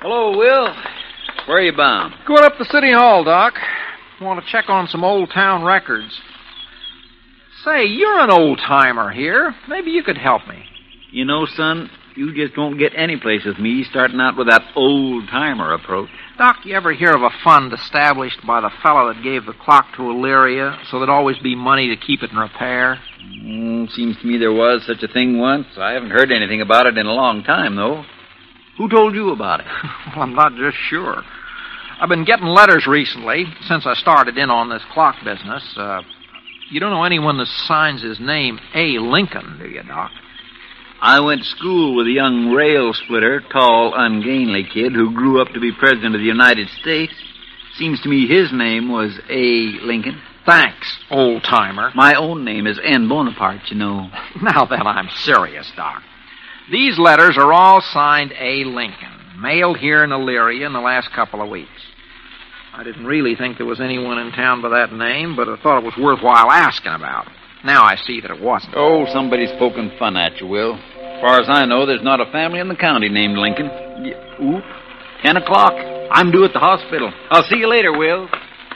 Hello, Will. Where are you bound? Going up to City Hall, Doc. Want to check on some old town records. Say, you're an old-timer here. Maybe you could help me. You know, son, you just won't get any place with me starting out with that old-timer approach. Doc, you ever hear of a fund established by the fellow that gave the clock to Elyria so there'd always be money to keep it in repair? Seems to me there was such a thing once. I haven't heard anything about it in a long time, though. Who told you about it? Well, I'm not just sure. I've been getting letters recently, since I started in on this clock business. You don't know anyone that signs his name A. Lincoln, do you, Doc? I went to school with a young rail splitter, tall, ungainly kid who grew up to be president of the United States. Seems to me his name was A. Lincoln. Thanks, old-timer. My own name is N. Bonaparte, you know. Now then, I'm serious, Doc. These letters are all signed A. Lincoln, mailed here in Elyria in the last couple of weeks. I didn't really think there was anyone in town by that name, but I thought it was worthwhile asking about. Now I see that it wasn't. Oh, somebody's poking fun at you, Will. As far as I know, there's not a family in the county named Lincoln. 10 o'clock. I'm due at the hospital. I'll see you later, Will.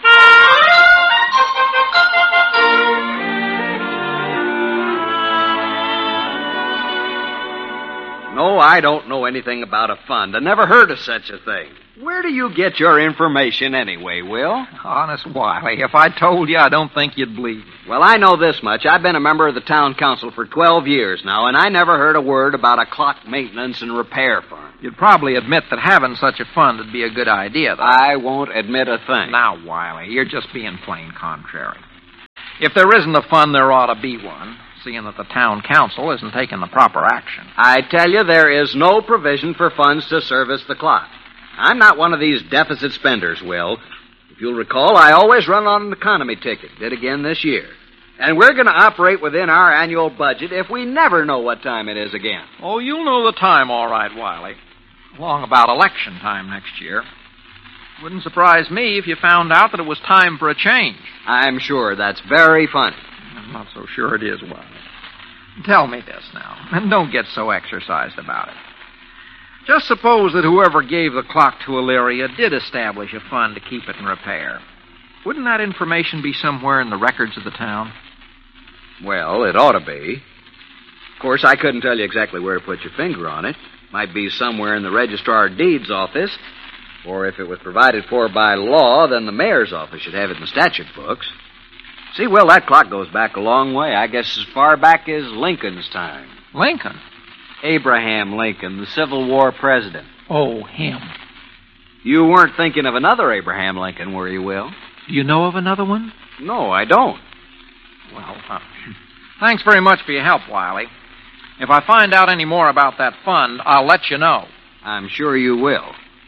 No, I don't know anything about a fund. I never heard of such a thing. Where do you get your information anyway, Will? Honest, Wiley, if I told you, I don't think you'd believe me. Well, I know this much. I've been a member of the town council for 12 years now, and I never heard a word about a clock maintenance and repair fund. You'd probably admit that having such a fund would be a good idea, though. I won't admit a thing. Now, Wiley, you're just being plain contrary. If there isn't a fund, there ought to be one, seeing that the town council isn't taking the proper action. I tell you, there is no provision for funds to service the clock. I'm not one of these deficit spenders, Will. If you'll recall, I always run on an economy ticket. Did again this year. And we're going to operate within our annual budget if we never know what time it is again. Oh, you'll know the time all right, Wiley. Along about election time next year. Wouldn't surprise me if you found out that it was time for a change. I'm sure that's very funny. I'm not so sure it is, Wiley. Tell me this now, and don't get so exercised about it. Just suppose that whoever gave the clock to Elyria did establish a fund to keep it in repair. Wouldn't that information be somewhere in the records of the town? Well, it ought to be. Of course, I couldn't tell you exactly where to put your finger on it. Might be somewhere in the Registrar of Deeds office, or if it was provided for by law, then the mayor's office should have it in the statute books. See, Will, that clock goes back a long way. I guess as far back as Lincoln's time. Lincoln? Abraham Lincoln, the Civil War president. Oh, him. You weren't thinking of another Abraham Lincoln, were you, Will? Do you know of another one? No, I don't. Well, thanks very much for your help, Wiley. If I find out any more about that fund, I'll let you know. I'm sure you will.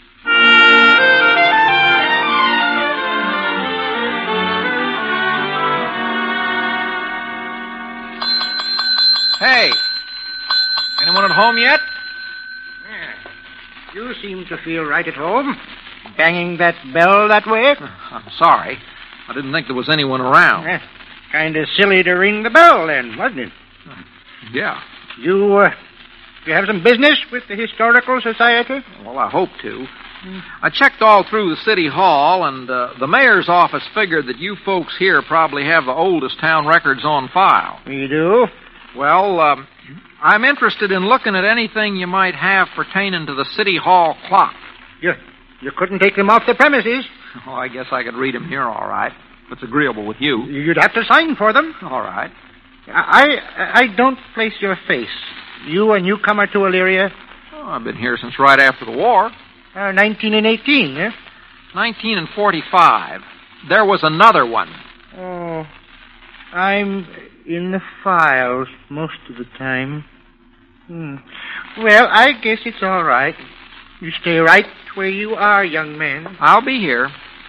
Hey, anyone at home yet? Yeah. You seem to feel right at home. Banging that bell that way. I'm sorry. I didn't think there was anyone around. Kind of silly to ring the bell then, wasn't it? Yeah. You have some business with the Historical Society? Well, I hope to. I checked all through the city hall, and the mayor's office figured that you folks here probably have the oldest town records on file. You do? Well, I'm interested in looking at anything you might have pertaining to the city hall clock. You couldn't take them off the premises. Oh, I guess I could read them here all right, if it's agreeable with you. You'd have to sign for them. All right. I don't place your face. You a newcomer to Elyria? Oh, I've been here since right after the war. 1918, eh? 1945. There was another one. Oh, I'm in the files most of the time. Well, I guess it's all right. You stay right where you are, young man. I'll be here.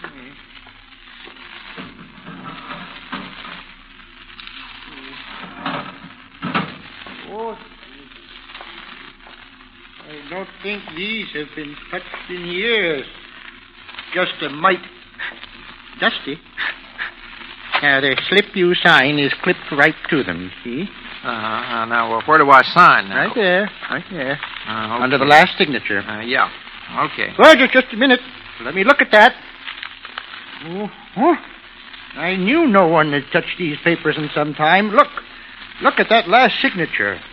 Oh, I don't think these have been touched in years. Just a mite dusty. The slip you sign is clipped right to them, see? Now, where do I sign now? Right there. Okay. Under the last signature. Yeah. Okay. Well, just a minute. Let me look at that. Oh, I knew no one had touched these papers in some time. Look at that last signature.